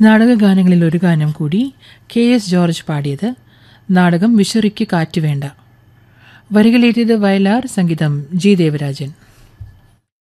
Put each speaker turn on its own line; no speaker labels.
നാടകഗാനങ്ങളിൽ ഒരു ഗാനം കൂടി. KS ജോർജ് പാടിയത്. നാടകം വിശറിക്ക് കാറ്റ് വേണ്ട. വരികളെഴുതിയത് വയലാർ, സംഗീതം G ദേവരാജൻ.